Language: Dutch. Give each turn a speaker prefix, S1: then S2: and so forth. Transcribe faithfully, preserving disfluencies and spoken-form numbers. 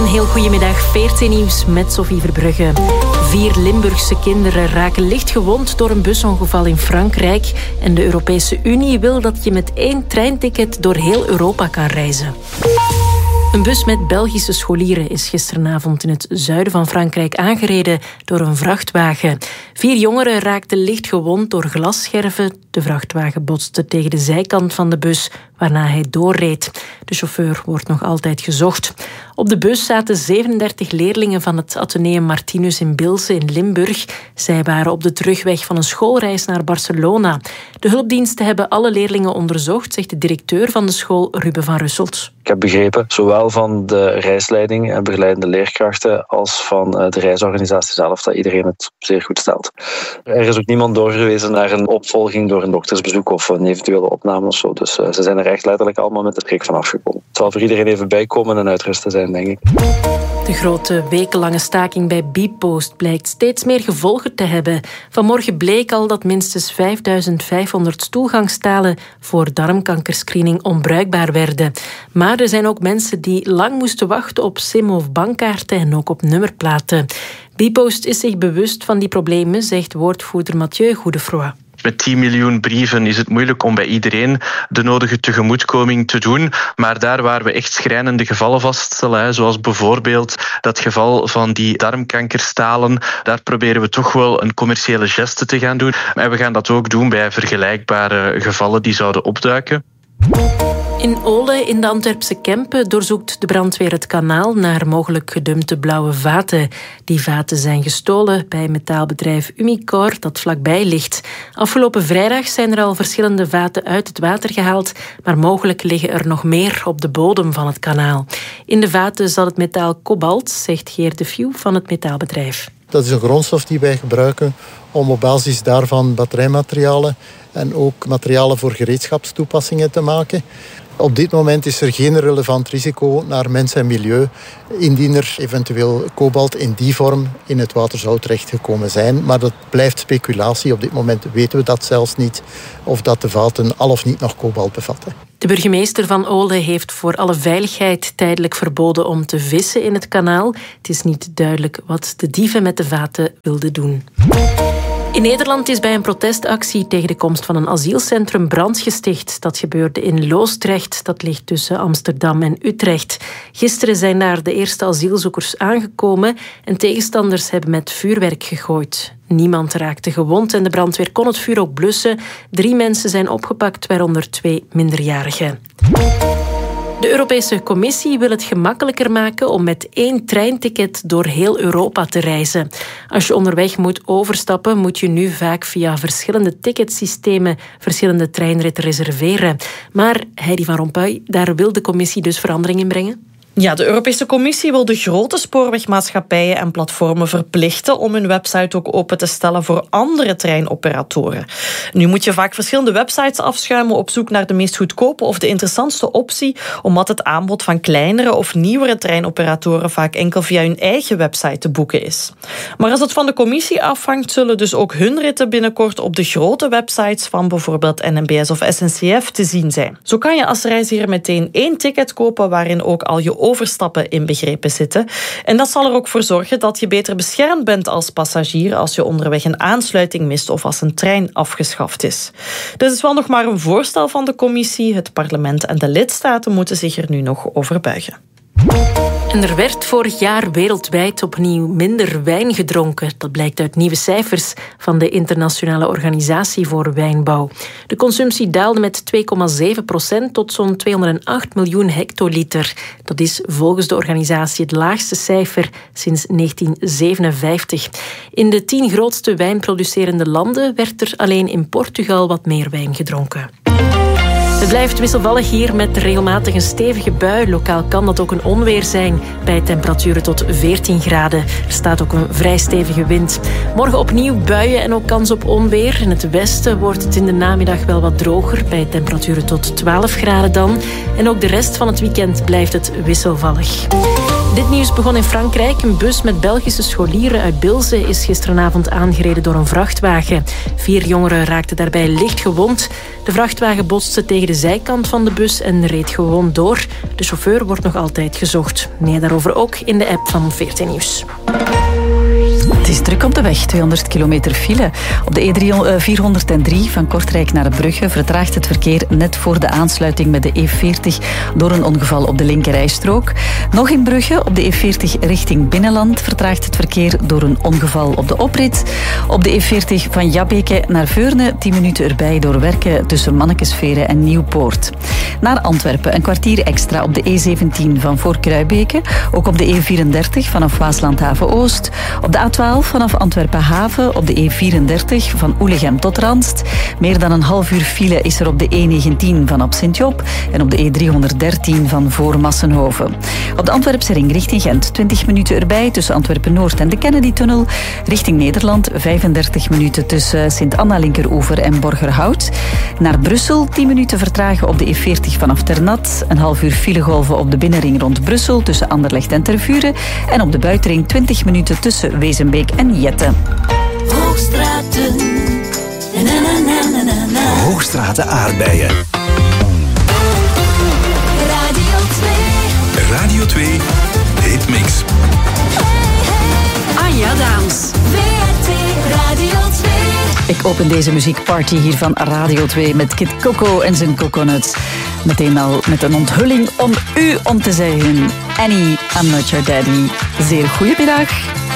S1: heel goedemiddag, V R T Nieuws met Sophie Verbrugge. Vier Limburgse kinderen raken licht gewond door een busongeval in Frankrijk. En de Europese Unie wil dat je met één treinticket door heel Europa kan reizen. Een bus met Belgische scholieren is gisteravond in het zuiden van Frankrijk aangereden door een vrachtwagen. Vier jongeren raakten licht gewond door glasscherven. De vrachtwagen botste tegen de zijkant van de bus, waarna hij doorreed. De chauffeur wordt nog altijd gezocht. Op de bus zaten zevenendertig leerlingen van het Atheneum Martinus in Bilze in Limburg. Zij waren op de terugweg van een schoolreis naar Barcelona. De hulpdiensten hebben alle leerlingen onderzocht, zegt de directeur van de school, Ruben van Russelt.
S2: Ik heb begrepen, zowel van de reisleiding en begeleidende leerkrachten als van de reisorganisatie zelf, dat iedereen het zeer goed stelt. Er is ook niemand doorgewezen naar een opvolging door een doktersbezoek of een eventuele opname of zo. Dus uh, ze zijn er echt letterlijk allemaal met de schrik van afgekomen. Het zal voor iedereen even bijkomen en uitrusten zijn, denk ik.
S1: De grote wekenlange staking bij Bpost blijkt steeds meer gevolgen te hebben. Vanmorgen bleek al dat minstens vijfduizend vijfhonderd toegangstalen voor darmkankerscreening onbruikbaar werden. Maar er zijn ook mensen die lang moesten wachten op sim- of bankkaarten en ook op nummerplaten. Bpost is zich bewust van die problemen, zegt woordvoerder Mathieu Goedefroy.
S3: Met tien miljoen brieven is het moeilijk om bij iedereen de nodige tegemoetkoming te doen. Maar daar waar we echt schrijnende gevallen vaststellen, zoals bijvoorbeeld dat geval van die darmkankerstalen, daar proberen we toch wel een commerciële geste te gaan doen. En we gaan dat ook doen bij vergelijkbare gevallen die zouden opduiken.
S1: In Ole, in de Antwerpse Kempen, doorzoekt de brandweer het kanaal naar mogelijk gedumpte blauwe vaten. Die vaten zijn gestolen bij metaalbedrijf Umicore, dat vlakbij ligt. Afgelopen vrijdag zijn er al verschillende vaten uit het water gehaald, maar mogelijk liggen er nog meer op de bodem van het kanaal. In de vaten zat het metaal kobalt, zegt Geert de View van het metaalbedrijf.
S4: Dat is een grondstof die wij gebruiken om op basis daarvan batterijmaterialen en ook materialen voor gereedschapstoepassingen te maken. Op dit moment is er geen relevant risico naar mens en milieu, indien er eventueel kobalt in die vorm in het water zou terechtgekomen zijn. Maar dat blijft speculatie. Op dit moment weten we dat zelfs niet, of dat de vaten al of niet nog kobalt bevatten.
S1: De burgemeester van Ole heeft voor alle veiligheid tijdelijk verboden om te vissen in het kanaal. Het is niet duidelijk wat de dieven met de vaten wilden doen. In Nederland is bij een protestactie tegen de komst van een asielcentrum brand gesticht. Dat gebeurde in Loosdrecht, dat ligt tussen Amsterdam en Utrecht. Gisteren zijn daar de eerste asielzoekers aangekomen en tegenstanders hebben met vuurwerk gegooid. Niemand raakte gewond en de brandweer kon het vuur ook blussen. Drie mensen zijn opgepakt, waaronder twee minderjarigen. De Europese Commissie wil het gemakkelijker maken om met één treinticket door heel Europa te reizen. Als je onderweg moet overstappen, moet je nu vaak via verschillende ticketsystemen verschillende treinritten reserveren. Maar Heidi van Rompuy, daar wil de Commissie dus verandering in brengen?
S5: Ja, de Europese Commissie wil de grote spoorwegmaatschappijen en platformen verplichten om hun website ook open te stellen voor andere treinoperatoren. Nu moet je vaak verschillende websites afschuimen op zoek naar de meest goedkope of de interessantste optie, omdat het aanbod van kleinere of nieuwere treinoperatoren vaak enkel via hun eigen website te boeken is. Maar als het van de Commissie afhangt, zullen dus ook hun ritten binnenkort op de grote websites van bijvoorbeeld N M B S of S N C F te zien zijn. Zo kan je als reiziger meteen één ticket kopen waarin ook al je overstappen inbegrepen zitten. En dat zal er ook voor zorgen dat je beter beschermd bent als passagier als je onderweg een aansluiting mist of als een trein afgeschaft is. Dit is wel nog maar een voorstel van de Commissie. Het parlement en de lidstaten moeten zich er nu nog over buigen.
S1: En er werd vorig jaar wereldwijd opnieuw minder wijn gedronken. Dat blijkt uit nieuwe cijfers van de Internationale Organisatie voor Wijnbouw. De consumptie daalde met twee komma zeven procent tot zo'n tweehonderdacht miljoen hectoliter. Dat is volgens de organisatie het laagste cijfer sinds negentien zevenenvijftig. In de tien grootste wijnproducerende landen werd er alleen in Portugal wat meer wijn gedronken. Het blijft wisselvallig hier met regelmatig een stevige bui. Lokaal kan dat ook een onweer zijn bij temperaturen tot veertien graden. Er staat ook een vrij stevige wind. Morgen opnieuw buien en ook kans op onweer. In het westen wordt het in de namiddag wel wat droger bij temperaturen tot twaalf graden dan. En ook de rest van het weekend blijft het wisselvallig. Dit nieuws begon in Frankrijk. Een bus met Belgische scholieren uit Bilze is gisteravond aangereden door een vrachtwagen. Vier jongeren raakten daarbij licht gewond. De vrachtwagen botste tegen de zijkant van de bus en reed gewoon door. De chauffeur wordt nog altijd gezocht. Meer daarover ook in de app van V R T Nieuws.
S6: Het is druk op de weg, tweehonderd kilometer file. Op de E vierhonderddrie van Kortrijk naar Brugge vertraagt het verkeer net voor de aansluiting met de E veertig door een ongeval op de linkerrijstrook. Nog in Brugge, op de E veertig richting Binnenland, vertraagt het verkeer door een ongeval op de oprit. Op de E veertig van Jabbeke naar Veurne, tien minuten erbij door werken tussen Mannekesveren en Nieuwpoort. Naar Antwerpen, een kwartier extra op de E zeventien van voor Kruibeke. Ook op de E vierendertig vanaf Waasland-Haven-Oost. Op de A twaalf vanaf Antwerpen-Haven, op de E vierendertig van Oelegem tot Randst. Meer dan een half uur file is er op de E negentien van op Sint-Job en op de E driehonderddertien van voor Massenhoven. Op de Antwerpse ring richting Gent, twintig minuten erbij tussen Antwerpen-Noord en de Kennedy-tunnel. Richting Nederland, vijfendertig minuten tussen Sint-Anna-Linkeroever en Borgerhout. Naar Brussel, tien minuten vertragen op de E veertig vanaf Ternat. Een half uur filegolven op de binnenring rond Brussel tussen Anderlecht en Tervuren. En op de buitenring twintig minuten tussen Wezenbeek en Jette.
S7: Hoogstraten. Na, na, na, na, na.
S8: Hoogstraten aardbeien.
S7: Radio twee.
S8: Radio twee Hitmix.
S7: Hey, hey.
S1: Anja Daams.
S7: V R T Radio twee.
S6: Ik open deze muziekparty hier van Radio twee met Kid Coco en zijn Coconuts. Meteen al met een onthulling om u om te zeggen: Annie, I'm not your daddy. Zeer goedemiddag.